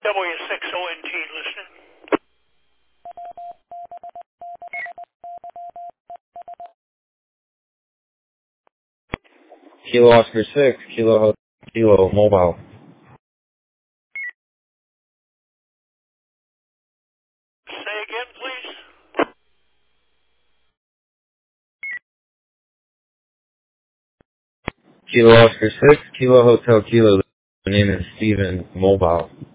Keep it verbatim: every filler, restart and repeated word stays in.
W six O N T, listening. Kilo Oscar six, Kilo Kilo Mobile. Say again, please. Kilo Oscar six, Kilo Hotel Kilo. My name is Steven Mobile.